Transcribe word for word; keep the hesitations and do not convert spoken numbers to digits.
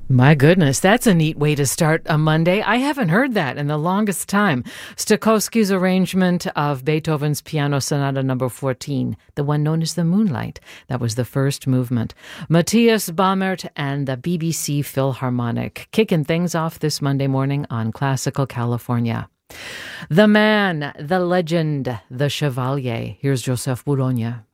My goodness, that's a neat way to start a Monday. I haven't heard that in the longest time. Stokowski's arrangement of Beethoven's Piano Sonata number fourteen, the one known as the Moonlight. That was the first movement. Matthias Baumert and the B B C Philharmonic, kicking things off this Monday morning on Classical California. The man, the legend, the Chevalier. Here's Joseph Bourgogne.